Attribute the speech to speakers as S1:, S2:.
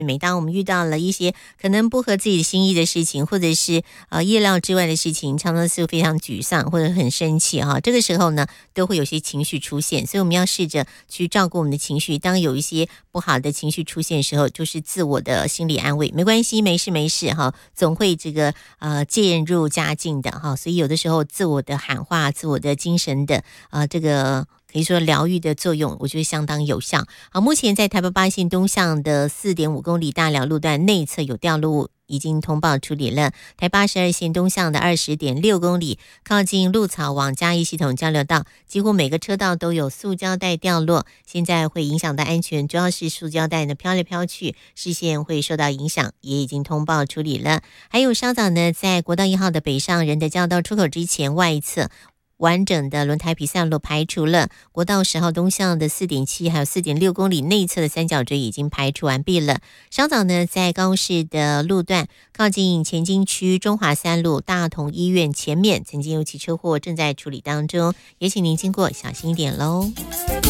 S1: 每当我们遇到了一些可能不合自己心意的事情，或者是意料之外的事情，常常是非常沮丧或者很生气哈。这个时候呢，都会有些情绪出现，所以我们要试着去照顾我们的情绪。当有一些不好的情绪出现的时候，就是自我的心理安慰，没关系，没事哈，总会这个渐入佳境的哈。所以有的时候自我的喊话，自我的精神的这个。可以说疗愈的作用，我觉得相当有效。好，目前在台北八线东向的4.5公里大寮路段内侧有掉落物，已经通报处理了。台82线东向的20.6公里，靠近鹿草往嘉义系统交流道，几乎每个车道都有塑胶袋掉落，现在会影响到安全，主要是塑胶袋呢飘来飘去，视线会受到影响，也已经通报处理了。还有稍早呢，在国道1号的北上仁德交道出口之前外侧。完整的轮胎皮散路排除了，国道10号东向的4.7还有4.6公里内侧的三角锥已经排除完毕了。稍早呢，在高雄市的路段靠近前金区中华3路大同医院前面曾经有起车祸，正在处理当中，也请您经过小心一点咯。